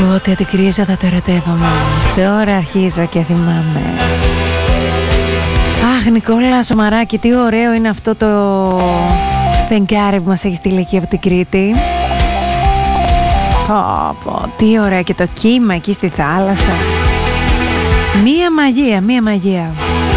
Πότε αντικρίζα θα το ερωτεύομαι. Τώρα αρχίζω και θυμάμαι. Αχ, Νικόλα Σομαράκη, τι ωραίο είναι αυτό το φεγγάρι που μας έχει στείλει εκεί από την Κρήτη. Τι ωραία, και το κύμα εκεί στη θάλασσα. Μία μαγεία, μία μαγεία.